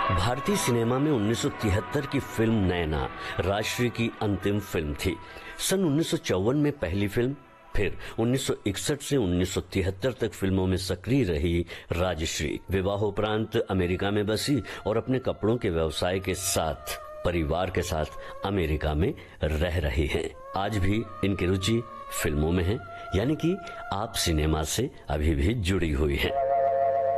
भारतीय सिनेमा में 1973 की फिल्म नैना राजश्री की अंतिम फिल्म थी। सन 1954 में पहली फिल्म, फिर 1961 से 1973 तक फिल्मों में सक्रिय रही राजश्री विवाहोपरांत अमेरिका में बसी और अपने कपड़ों के व्यवसाय के साथ परिवार के साथ अमेरिका में रह रही हैं। आज भी इनकी रुचि फिल्मों में है, यानी कि आप सिनेमा से अभी भी जुड़ी हुई है।